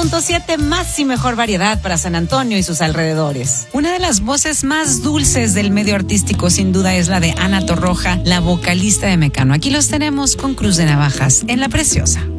100.7, más y mejor variedad para San Antonio y sus alrededores. Una de las voces más dulces del medio artístico sin duda es la de Ana Torroja, la vocalista de Mecano. Aquí los tenemos con Cruz de Navajas en La Preciosa.